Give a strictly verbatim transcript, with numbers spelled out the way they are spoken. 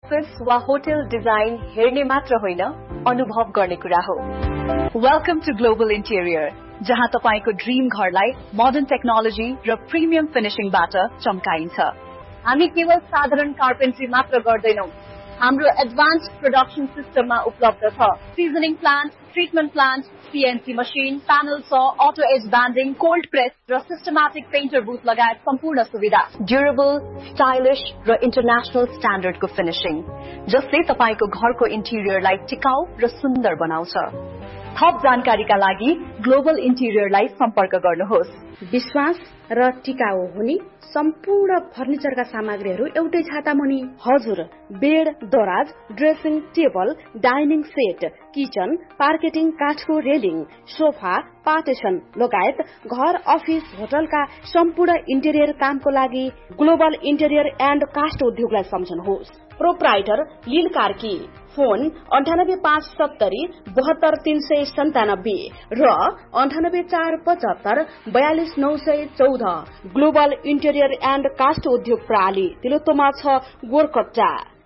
Office वा hotel design हेर्ने मात्र होइन, अनुभव गर्ने कुरा हो। वेलकम टु ग्लोबल इन्टेरियर, जहाँ तपाईको ड्रीम घरलाई मोडर्न टेक्नोलोजी र प्रिमियम फिनिशिङबाट चम्काइन्छ। हामी केवल साधारण कार्पेन्ट्री मात्र गर्दैनौं, हाम्रो एडभान्स्ड प्रोडक्सन सिस्टममा उपलब्ध छ। Seasoning plant, treatment plant, CNC machine, panel saw, auto as banding, cold press र सिस्टमेटिक पेन्टर बुथ लगायत सम्पूर्ण सुविधा। ड्युरेबल, स्टाइलिश र इन्टरनेशनल स्ट्यान्डर्डको फिनिशिङ, जसले तपाईको घरको इन्टेरियरलाई टिकाउ र सुन्दर बनाउँछ। थप जानकारीका लागि ग्लोबल इन्टेरियरलाई सम्पर्क गर्नुहोस्। विश्वास र टिकाउ हुने सम्पूर्ण फर्निचरका सामग्रीहरू एउटै छाता मुनि। हजुर, बेड, दराज, dressing table, dining set, kitchen, पार्केटिङ काठको रेलिङ, सोफा, पार्टिसन लगायत घर, अफिस, होटलका सम्पूर्ण इन्टेरियर कामको लागि ग्लोबल इन्टेरियर एन्ड कास्ट उद्योगलाई सम्झनुहोस्। प्रोप्राइटर लील कार्की, फोन अन्ठानब्बे पाँच सत्तरी बहत्तर तीन सय सन्तानब्बे र अन्ठानब्बे चार पचहत्तर बयालिस नौ सय चौध। ग्लोबल इन्टेरियर एन्ड कास्ट उद्योग प्रणाली तिलोत्तमा छ गोरकट्टा।